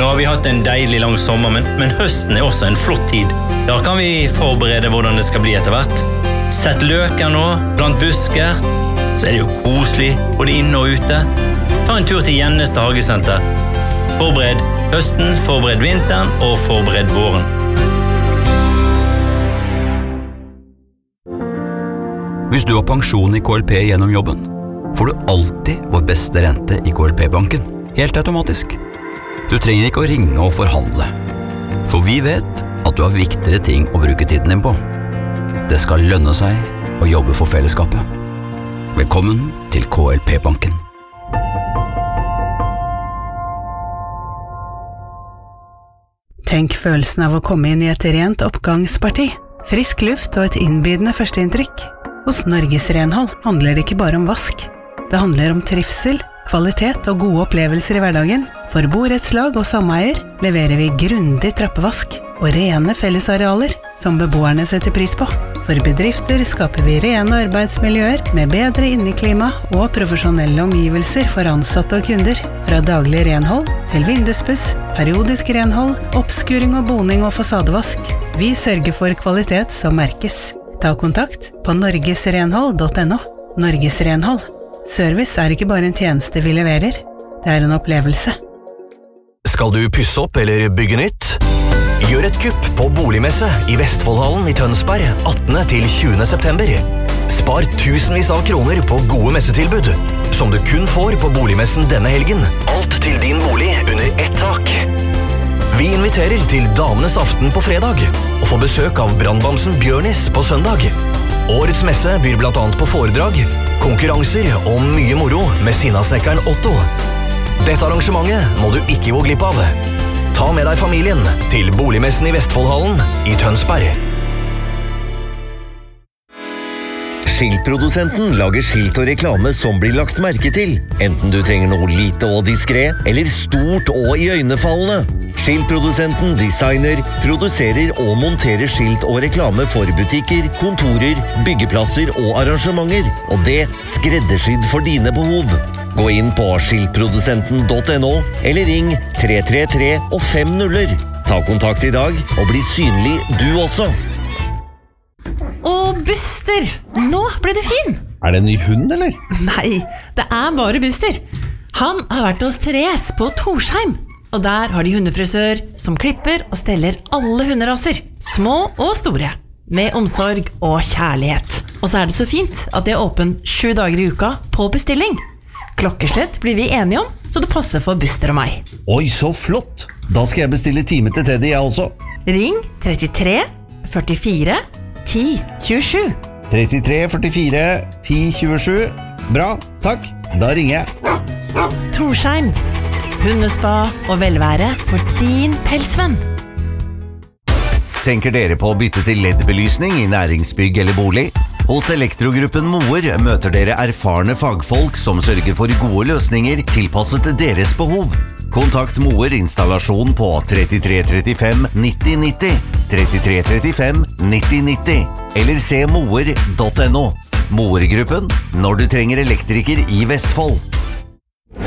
Nå har vi hatt en deilig lang sommer, men høsten også en flott tid. Da kan vi forberede hvordan det skal bli etter hvert. Sett løker nå, blant busker, så det jo koselig, både inne og ute. Ta en tur til Gjennestad hagesenter. Forbered høsten, forbered vinteren og forbered våren. Hvis du har pensjon i KLP gjennom jobben, får du alltid vår beste rente i KLP-banken, helt automatisk. Du trenger ikke å ringe og forhandle, for vi vet at du har viktigere ting å bruke tiden din på. Det skal lønne seg å jobbe for fellesskapet. Velkommen til KLP-banken. Tenk følelsen av å komme inn i et rent oppgangsparti. Frisk luft og et innbydende førsteinntrykk. Hos Norges Renhold handler det ikke bare om vask. Det handler om trivsel, kvalitet og gode opplevelser i hverdagen. For borettslag og sameier leverer vi grundig trappevask og rene fellesarealer som beboerne setter pris på. For bedrifter skaper vi rene arbeidsmiljøer med bedre inneklima og profesjonelle omgivelser for ansatte og kunder. Fra daglig renhold til vinduspuss, periodisk renhold, oppskuring og boning og fasadevask. Vi sørger for kvalitet som merkes. Ta kontakt på norgesrenhold.no. Norges Renhold. Service er ikke bare en tjeneste vi leverer, det er en opplevelse. Skal du pusse opp eller bygge nytt? Gjør et kupp på Boligmesse i Vestfoldhallen i Tønsberg 18. til 20. september. Spar tusenvis av kroner på gode messetilbud, som du kun får på Boligmessen denne helgen. Alt til din bolig under ett tak. Vi inviterer til Damenes aften på fredag, og får besøk av brannbamsen Bjørnis på søndag. Årets messe byr blant annet på foredrag, konkurranser og mye moro med Sinnasnekkeren Otto. Dette arrangementet må du ikke gå glipp av. Ta med deg familien til Boligmessen i Vestfoldhallen i Tønsberg. Skiltprodusenten lager skilt og reklame som blir lagt merke til, enten du trenger noe lite og diskret, eller stort og iøynefallende. Skiltprodusenten designer, produserer og monterer skilt og reklame for butikker, kontorer, byggeplasser og arrangementer, og det skreddersydd for dine behov. Gå inn på skiltprodusenten.no, eller ring 333 og 5 nuller. Ta kontakt i dag og bli synlig du også. Og Buster, nå ble du fin! Er det en ny hund, eller? Nei, det er bare Buster. Han har vært hos Therese på Torsheim, og der har de hundefrisør som klipper og steller alle hunderaser, små og store, med omsorg og kjærlighet. Og så er det så fint at de er åpen 7 dager i uka på bestilling. Klokkeslett blir vi enige om, så det passer for Buster og meg. Oi, så flott! Da skal jeg bestille time til Teddy, jeg også. Ring 33 44 10 27. 33 44 10 27. Bra, takk. Da ringer jeg. Torsheim. Hundespa og velvære for din pelsvenn. Tenker dere på å bytte til LED-belysning i næringsbygg eller bolig? Hos Elektrogruppen Moer møter dere erfarne fagfolk som sørger for gode løsninger tilpasset deres behov. Kontakt Moer installasjon på 33 35 90 90, 33 35 90 90, eller se moer.no. Moer-gruppen, når du trenger elektriker i Vestfold.